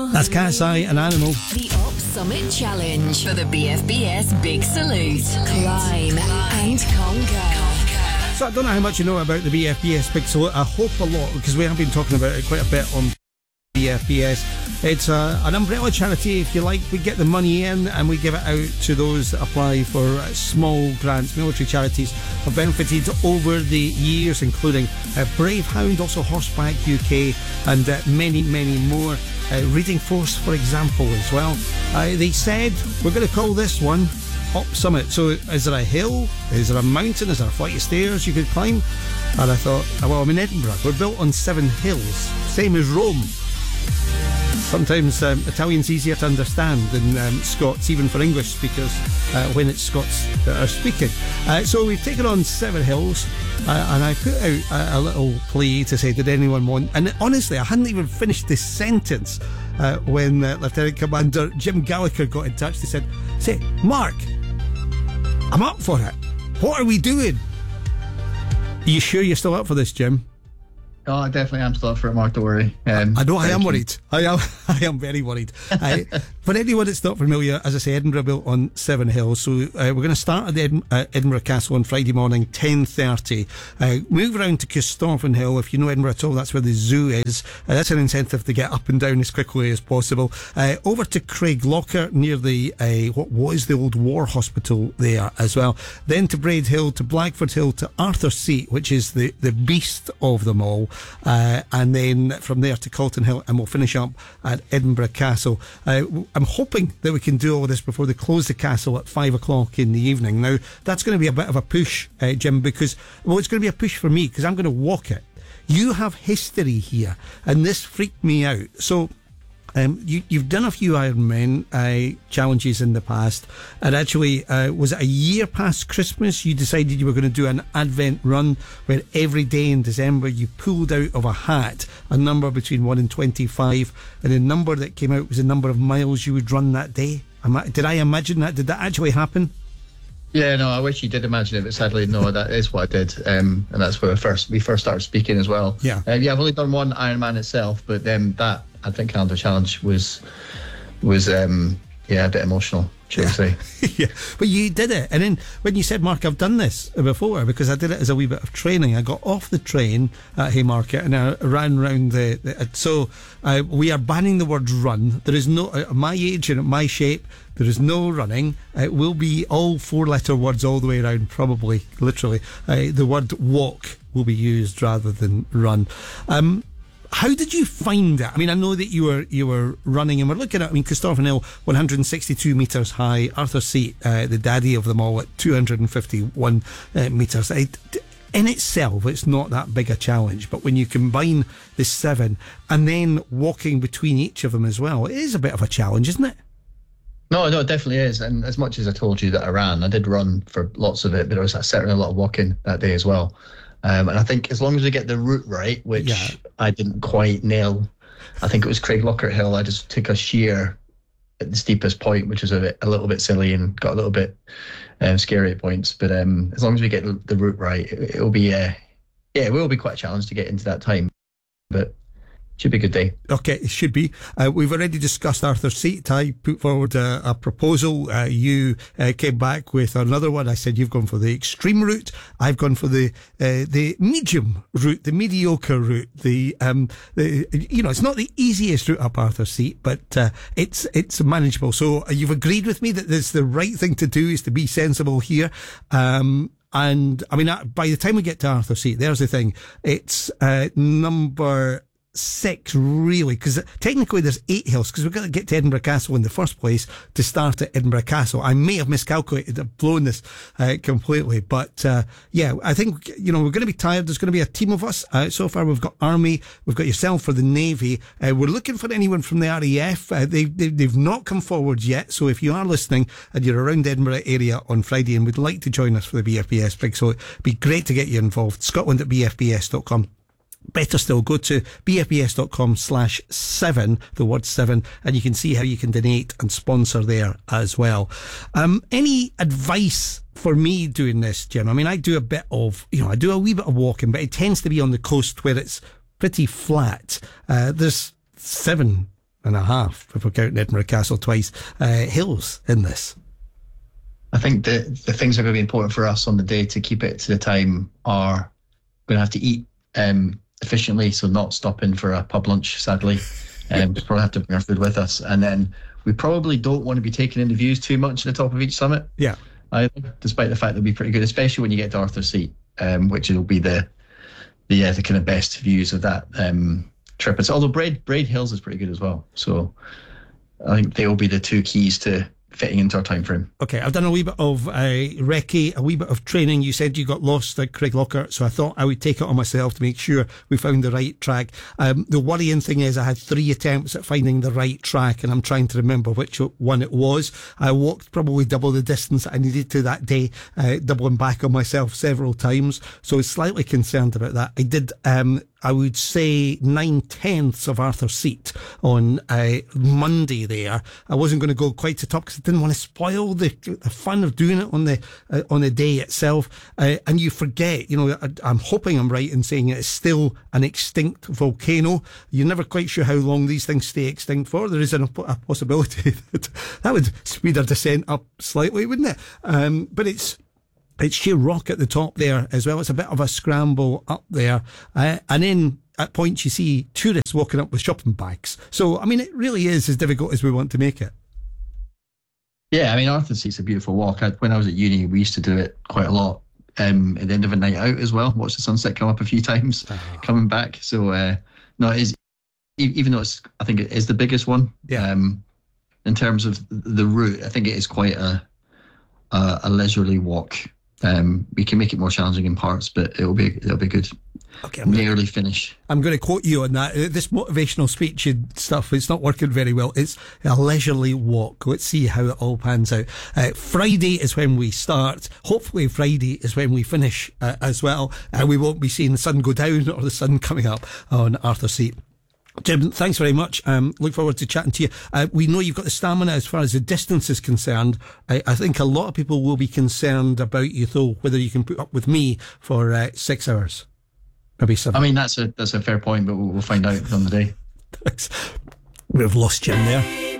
That's Cat's Eye, an Animal. The Op Summit Challenge for the BFBS Big Salute. Climb and conquer. So I don't know how much you know about the BFBS Big Salute. I hope a lot, because we have been talking about it quite a bit on BFBS. It's an umbrella charity, if you like. We get the money in and we give it out to those that apply for small grants. Military charities have benefited over the years, including Brave Hound, also Horseback UK, and many, many more. Reading Force, for example, as well. They said, we're going to call this one Op Summit. So is there a hill? Is there a mountain? Is there a flight of stairs you could climb? And I thought, well, I'm in Edinburgh. We're built on 7 hills, same as Rome. Sometimes Italian's easier to understand than Scots, even for English speakers, when it's Scots that are speaking. So we've taken on 7 hills, and I put out a little plea to say, did anyone want... And honestly, I hadn't even finished this sentence when Lieutenant Commander Jim Gallagher got in touch. They said, say, Mark, I'm up for it. What are we doing? Are you sure you're still up for this, Jim? Oh, I definitely am still up for it, Mark, don't worry. I know I am worried. I am very worried. For anyone that's not familiar, as I say, Edinburgh built on 7 hills. So we're going to start at the Edinburgh Castle on Friday morning, 10:30. Move around to Corstorphine Hill. If you know Edinburgh at all, that's where the zoo is. That's an incentive to get up and down as quickly as possible. Over to Craiglocker near the what was the old war hospital there as well. Then to Braid Hill, to Blackford Hill, to Arthur's Seat, which is the beast of them all. And then from there to Calton Hill, and we'll finish up at Edinburgh Castle. I'm hoping that we can do all of this before they close the castle at 5 o'clock in the evening. Now, that's going to be a bit of a push, Jim, because, well, it's going to be a push for me, because I'm going to walk it. You have history here, and this freaked me out. So, you've done a few Ironman challenges in the past, and actually, was it a year past Christmas you decided you were going to do an Advent run where every day in December you pulled out of a hat a number between 1 and 25, and the number that came out was the number of miles you would run that day? Did I imagine that? Did that actually happen? Yeah, no, I wish you did imagine it, but sadly, no, that is what I did, and that's where we first started speaking as well. Yeah, I've only done one Ironman itself, but that Advent Calendar Challenge was a bit emotional, shall we say. Yeah, but you did it. And then when you said, Mark, I've done this before, because I did it as a wee bit of training, I got off the train at Haymarket and I ran round we are banning the word run. There is no, at my age and at my shape, there is no running. It will be all 4-letter words all the way around, probably, literally. The word walk will be used rather than run. How did you find it? I mean, I know that you were running, and we're looking at, Corstorphine Hill, 162 metres high, Arthur's Seat, the daddy of them all, at 251 metres. In itself, it's not that big a challenge, but when you combine the 7 and then walking between each of them as well, it is a bit of a challenge, isn't it? No, it definitely is. And as much as I told you that I ran, I did run for lots of it, but there was certainly a lot of walking that day as well. And I think as long as we get the route right, which I didn't quite nail, I think it was Craiglocker Hill. I just took a sheer at the steepest point, which was a little bit silly and got a little bit scary at points. But as long as we get the route right, it will be quite a challenge to get into that time. But should be a good day. Okay, it should be. We've already discussed Arthur's Seat. I put forward a proposal. You came back with another one. I said you've gone for the extreme route. I've gone for the medium route, the mediocre route. It's not the easiest route up Arthur's Seat, but it's manageable. So you've agreed with me that the right thing to do is to be sensible here. And by the time we get to Arthur's Seat, there's the thing. It's number 6, really, because technically there's 8 hills, because we've got to get to Edinburgh Castle in the first place to start at Edinburgh Castle. I may have miscalculated, I've blown this completely, but I think we're going to be tired. There's going to be a team of us. So far we've got Army, we've got yourself for the Navy. We're looking for anyone from the RAF. They've not come forward yet, so if you are listening and you're around the Edinburgh area on Friday and would like to join us for the BFBS Big, so it'd be great to get you involved. Scotland@bfbs.com. Better still, go to bfbs.com/7, the word 7, and you can see how you can donate and sponsor there as well. Any advice for me doing this, Jim? I do a bit of, I do a wee bit of walking, but it tends to be on the coast where it's pretty flat. There's 7 and a half, if we're counting Edinburgh Castle twice, hills in this. I think the things that are going to be important for us on the day to keep it to the time are going to have to eat efficiently, so not stopping for a pub lunch, sadly. We probably have to bring our food with us. And then we probably don't want to be taking in the views too much at the top of each summit. Yeah. Either, despite the fact they'll be pretty good, especially when you get to Arthur's Seat, which will be the kind of best views of that trip. Although Braid Hills is pretty good as well. So I think they will be the two keys to fitting into our time frame. Okay, I've done a wee bit of recce, a wee bit of training. You said you got lost at Craiglocker, so I thought I would take it on myself to make sure we found the right track. The worrying thing is I had 3 attempts at finding the right track, and I'm trying to remember which one it was. I walked probably double the distance I needed to that day, doubling back on myself several times, so I was slightly concerned about that. I did I would say 9/10 of Arthur's Seat on Monday there. I wasn't going to go quite to top because I didn't want to spoil the fun of doing it on the day itself. And you forget, I'm hoping I'm right in saying it's still an extinct volcano. You're never quite sure how long these things stay extinct for. There is a possibility that would speed our descent up slightly, wouldn't it? But it's sheer rock at the top there as well. It's a bit of a scramble up there. And then at points you see tourists walking up with shopping bags. So, I mean, it really is as difficult as we want to make it. Yeah, I mean, Arthur's Seat's a beautiful walk. When I was at uni, we used to do it quite a lot at the end of a night out as well. Watch the sunset come up a few times coming back. So, no, it is, even though I think it is the biggest one. Yeah. In terms of the route, I think it is quite a leisurely walk. We can make it more challenging in parts, but it'll be good. Okay, nearly finish. I'm going to quote you on that. This motivational speech and stuff, it's not working very well. It's a leisurely walk. Let's see how it all pans out. Friday is when we start. Hopefully Friday is when we finish as well. We won't be seeing the sun go down or the sun coming up on Arthur's Seat. Jim, thanks very much. Look forward to chatting to you. We know you've got the stamina as far as the distance is concerned. I think a lot of people will be concerned about you, though, whether you can put up with me for 6 hours. Maybe 7. I mean, that's a fair point, but we'll find out on the day. Thanks. We've lost Jim there.